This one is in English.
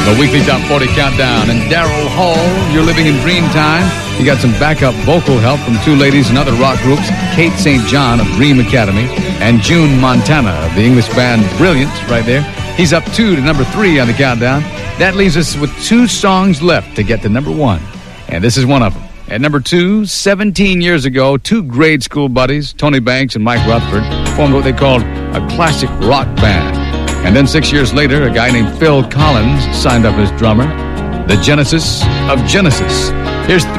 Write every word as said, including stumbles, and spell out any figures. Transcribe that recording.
The weekly Top forty Countdown. And Daryl Hall, You're Living in Dreamtime. You got some backup vocal help from two ladies and other rock groups, Kate Saint John of Dream Academy and June Montana of the English band Brilliant, right there. He's up two to number three on the countdown. That leaves us with two songs left to get to number one. And this is one of them. At number two, seventeen years ago, two grade school buddies, Tony Banks and Mike Rutherford, formed what they called a classic rock band. And then six years later, a guy named Phil Collins signed up as drummer. The Genesis of Genesis. Here's